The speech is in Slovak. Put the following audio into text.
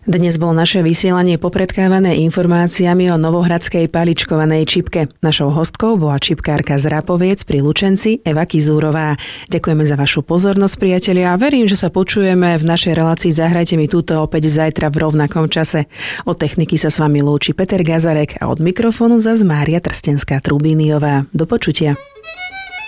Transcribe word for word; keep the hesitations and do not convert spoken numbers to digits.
Dnes bolo naše vysielanie popredkávané informáciami o novohradskej paličkovanej čipke. Našou hostkou bola čipkárka z Rapoviec pri Lučenci Eva Kizúrová. Ďakujeme za vašu pozornosť, priatelia, a verím, že sa počujeme v našej relácii Zahrajte mi túto opäť zajtra v rovnakom čase. Od techniky sa s vami lúči Peter Gazarek a od mikrofónu zas Mária Trstenská-Trubíniová. Do počutia.